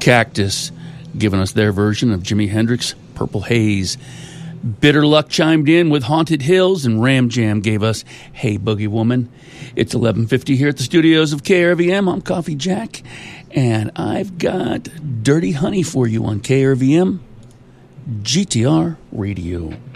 Cactus giving us their version of Jimi Hendrix' Purple Haze. Bitter Luck chimed in with Haunted Hills, and Ram Jam gave us Hey Boogie Woman. It's 11:50 here at the studios of KRVM. I'm Coffee Jack, and I've got Dirty Honey for you on KRVM GTR Radio.